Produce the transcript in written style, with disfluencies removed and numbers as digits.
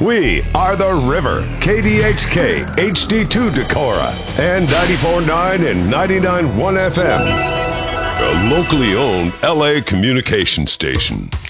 We are the River, KDHK, HD2 Decorah, and 94.9 and 99.1 FM. A locally owned LA communication station.